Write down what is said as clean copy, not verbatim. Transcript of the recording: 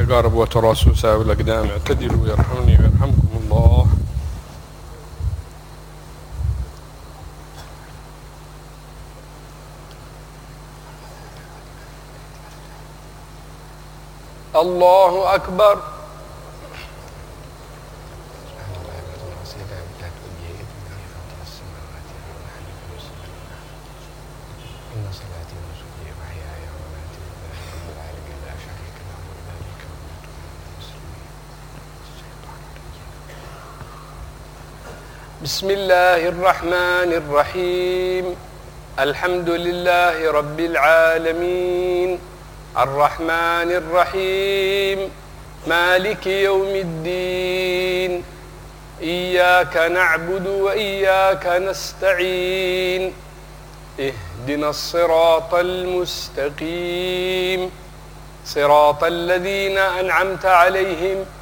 تقارب وتراصوا ساوي الأقدام اعتدلوا يرحمني ويرحمكم الله. الله أكبر. بسم الله الرحمن الرحيم. الحمد لله رب العالمين الرحمن الرحيم مالك يوم الدين إياك نعبد وإياك نستعين اهدنا الصراط المستقيم صراط الذين أنعمت عليهم